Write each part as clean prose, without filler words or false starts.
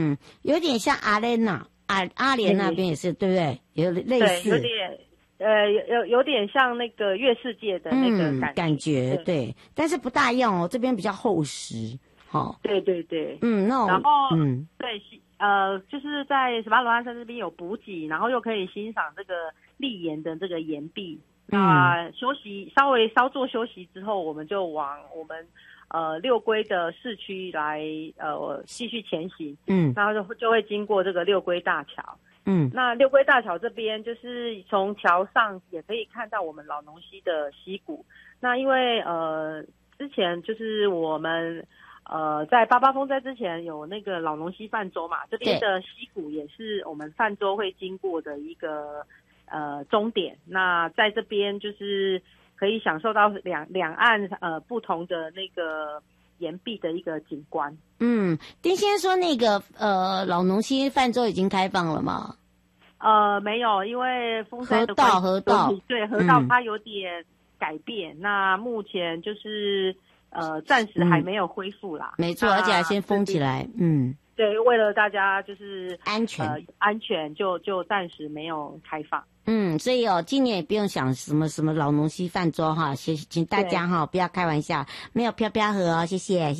有点像阿莲娜，阿莲那边也是，对不对？有类似， 有点像那个月世界的那个感觉，对，但是不大一样哦，这边比较厚实， 对对对， 那然后对，就是在18罗汉山这边有补给，然后又可以欣赏这个立岩的这个岩壁。休息稍作休息之后，我们就往我们六龟的市区来继续前行。然后就会经过这个六龟大桥。那六龟大桥这边就是从桥上也可以看到我们老农溪的溪谷。那因为之前就是我们在88风灾之前有那个老农溪泛舟嘛，这边的溪谷也是我们泛舟会经过的一个终点。那在这边就是可以享受到两岸不同的那个岩壁的一个景观。 丁先生说那个老农溪泛舟已经开放了吗？ 没有，因为风灾的河道对河道它有点改变。那目前就是暂时还没有恢复啦。 没错，而且还先封起来。 对，为了大家就是安全就暂时没有开放。 所以今年也不用想什么老农溪泛舟哈，请大家不要开玩笑，没有飘飘河哦，谢谢。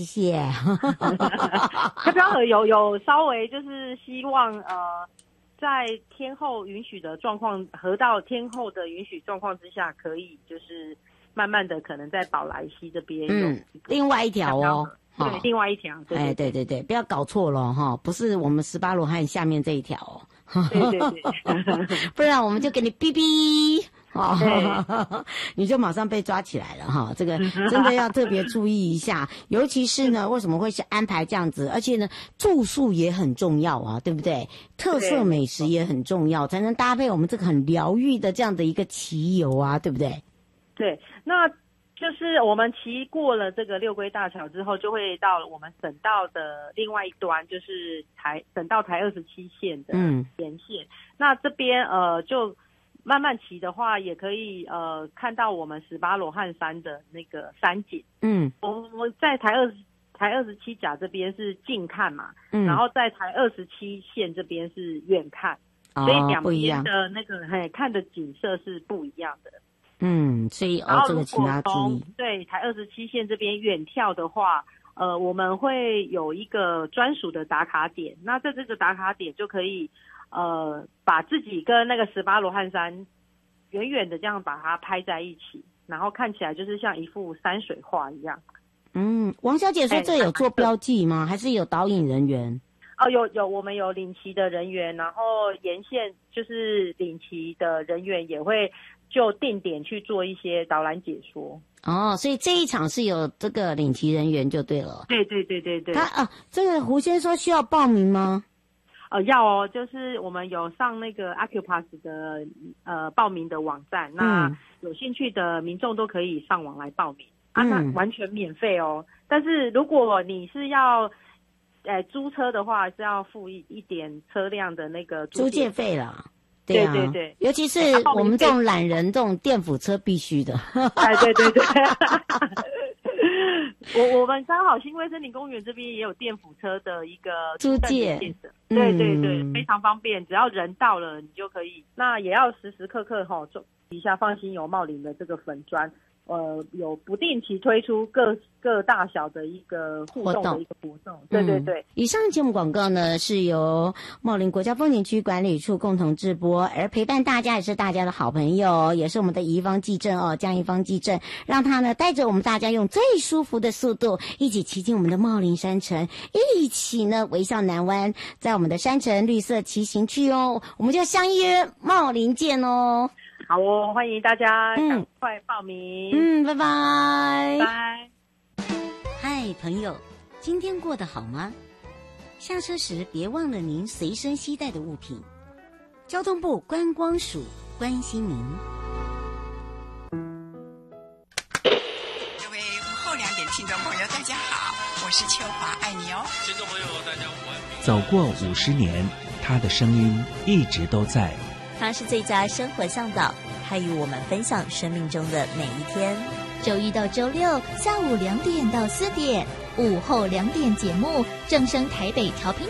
飘飘河有稍微就是希望在天候允许的状况，河道天候的允许状况之下，可以就是慢慢的可能在宝来溪这边有另外一条对，另外一条。 对，不要搞错了不是我们18罗汉下面这一条对， 不然我们就给你哔哔你就马上被抓起来了这个真的要特别注意一下，尤其是呢，为什么会是安排这样子？而且呢，住宿也很重要啊，对不对？特色美食也很重要，才能搭配我们这个很疗愈的这样的一个骑游啊，对不对？ 对，那就是我们骑过了这个六龟大桥之后，就会到了我们省道的另外一端，就是省道台27线的沿线。那这边就慢慢骑的话，也可以看到我们18罗汉山的那个山景。我在台27甲这边是近看嘛，然后在台27线这边是远看，所以两边的那个看的景色是不一样的。 所以这个请大家注意。 对，台27线这边远眺的话，我们会有一个专属的打卡点。那在这个打卡点就可以把自己跟那个18罗汉山远远的这样把它拍在一起，然后看起来就是像一幅山水画一样。 王小姐说这有做标记吗？还是有导引人员？ 有，我们有领骑的人员，然后沿线就是领骑的人员也会就定点去做一些导览解说。 所以这一场是有这个领骑人员就对了。 对。 他这个胡先说需要报名吗？ 要就是我们有上那个 Acupass 的报名的网站，那有兴趣的民众都可以上网来报名那完全免费但是如果你是要租车的话，是要付一点车辆的那个租借费啦。 对， 尤其是我们这种懒人，这种电辅车必须的。 对。我们刚好新卫森林公园这边也有电辅车的一个租借， 对，非常方便，只要人到了你就可以。那也要时时刻刻一下放心游茂林的这个粉专。有不定期推出各大小的一个互动的一个活动。对。 以上节目广告呢是由茂林国家风景区管理处共同制播，而陪伴大家也是大家的好朋友，也是我们的宜芳纪政江宜芳纪政，让他呢带着我们大家用最舒服的速度一起骑进我们的茂林山城，一起呢微笑南湾，在我们的山城绿色骑行区我们就相约茂林见好欢迎大家赶快报名。 拜拜。 嗨，朋友，今天过得好吗？下车时别忘了您随身携带的物品。交通部观光署关心您。 各位午后2点听众朋友，大家好，我是秋华，爱你哦。 听众朋友，大家午安。 走过50年，他的声音一直都在。 他是最佳生活向导，他与我们分享生命中的每一天。 周一到周六下午2点到4点，午后2点节目正声台北调频